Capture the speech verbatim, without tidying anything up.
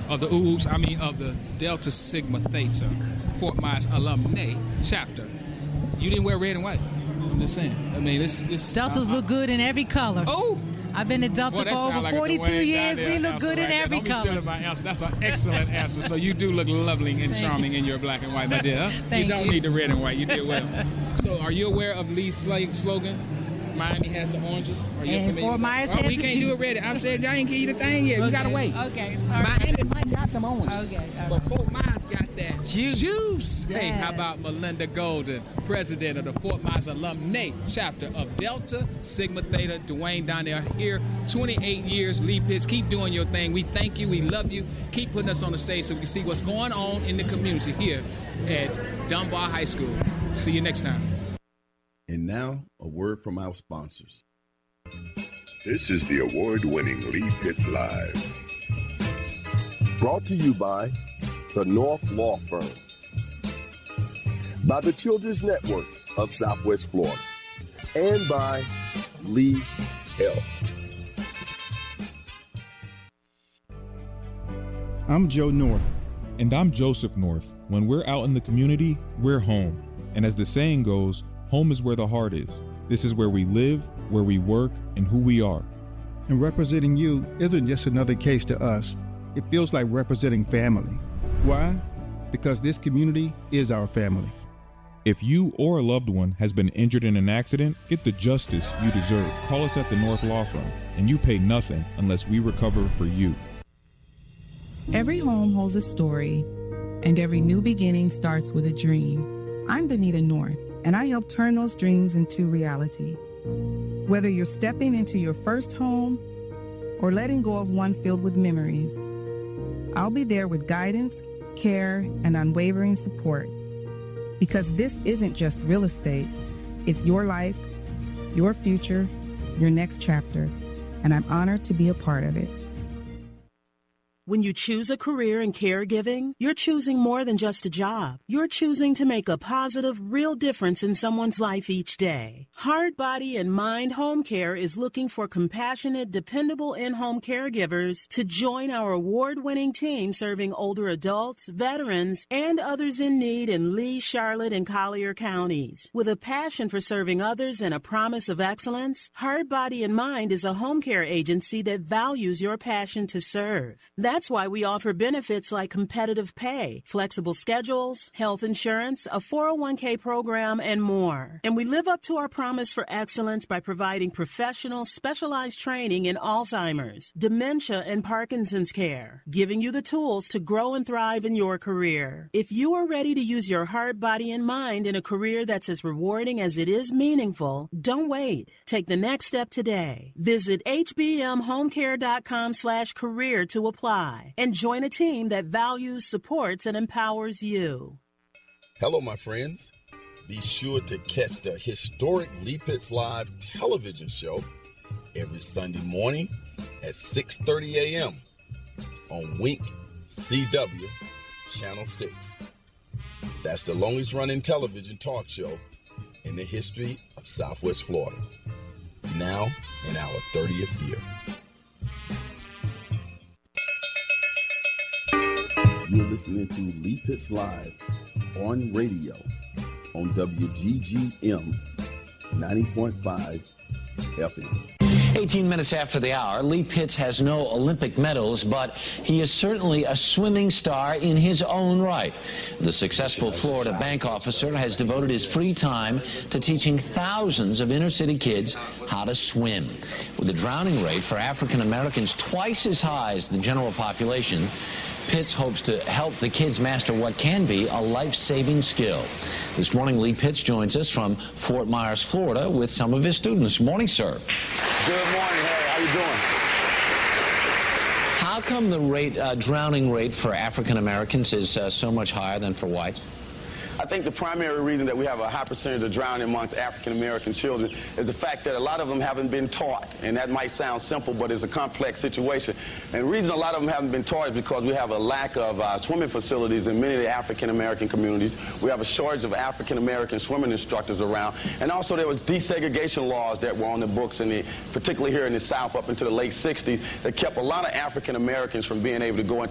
of the Oops, I mean of the Delta Sigma Theta, Fort Myers alumni chapter. You didn't wear red and white. I'm just saying. I mean, it's... it's Deltas uh, look good in every color. Oh! I've been in Delta well, for over like forty-two years. We look good right in every Don't color. Be silly about answer. That's an excellent answer. So you do look lovely and charming in your black and white, my dear. Thank you don't you. need the red and white. You did well. So are you aware of Lee's slogan? Miami has the oranges. Are you and familiar? Fort Myers oh, has we the can't juice. do it ready. I said I ain't give you the thing yet. Okay. We gotta wait. Okay. Sorry. Miami might got them oranges. Okay. All but right. Fort Myers got that juice. juice. Yes. Hey, how about Melinda Golden, president of the Fort Myers alumni chapter of Delta Sigma Theta. Dwayne down there here, twenty-eight years. Lee Pitts, keep doing your thing. We thank you. We love you. Keep putting us on the stage so we can see what's going on in the community here at Dunbar High School. See you next time. And now, a word from our sponsors. This is the award-winning Lee Pitts Live. Brought to you by the North Law Firm, by the Children's Network of Southwest Florida, and by Lee Health. I'm Joe North. And I'm Joseph North. When we're out in the community, we're home. And as the saying goes, home is where the heart is. This is where we live, where we work, and who we are. And representing you isn't just another case to us. It feels like representing family. Why? Because this community is our family. If you or a loved one has been injured in an accident, get the justice you deserve. Call us at the North Law Firm, and you pay nothing unless we recover for you. Every home holds a story, and every new beginning starts with a dream. I'm Benita North, and I help turn those dreams into reality. Whether you're stepping into your first home or letting go of one filled with memories, I'll be there with guidance, care, and unwavering support. Because this isn't just real estate, it's your life, your future, your next chapter, and I'm honored to be a part of it. When you choose a career in caregiving, you're choosing more than just a job. You're choosing to make a positive, real difference in someone's life each day. Heart, Body, and Mind Home Care is looking for compassionate, dependable in-home caregivers to join our award-winning team serving older adults, veterans, and others in need in Lee, Charlotte, and Collier counties. With a passion for serving others and a promise of excellence, Heart, Body, and Mind is a home care agency that values your passion to serve. That's why we offer benefits like competitive pay, flexible schedules, health insurance, a four oh one k program, and more. And we live up to our promise for excellence by providing professional, specialized training in Alzheimer's, dementia, and Parkinson's care, giving you the tools to grow and thrive in your career. If you are ready to use your heart, body, and mind in a career that's as rewarding as it is meaningful, don't wait. Take the next step today. Visit hbmhomecare.com slash career to apply. And join a team that values, supports, and empowers you. Hello, my friends. Be sure to catch the historic Lee Pitts Live television show every Sunday morning at six thirty a.m. on Wink C W Channel six. That's the longest running television talk show in the history of Southwest Florida. Now in our thirtieth year. You're listening to Lee Pitts Live on radio on W G G M ninety point five F M. eighteen minutes after the hour, Lee Pitts has no Olympic medals, but he is certainly a swimming star in his own right. The successful Florida bank officer has devoted his free time to teaching thousands of inner-city kids how to swim. With the drowning rate for African Americans twice as high as the general population, Pitts hopes to help the kids master what can be a life-saving skill. This morning, Lee Pitts joins us from Fort Myers, Florida, with some of his students. Morning, sir. Good morning, Harry. How you doing? How come the rate, uh, drowning rate for African Americans is uh, so much higher than for whites? I think the primary reason that we have a high percentage of drowning amongst African-American children is the fact that a lot of them haven't been taught. And that might sound simple, but it's a complex situation. And the reason a lot of them haven't been taught is because we have a lack of uh, swimming facilities in many of the African-American communities. We have a shortage of African-American swimming instructors around. And also there was desegregation laws that were on the books, in the, particularly here in the South up into the late sixties, that kept a lot of African-Americans from being able to go into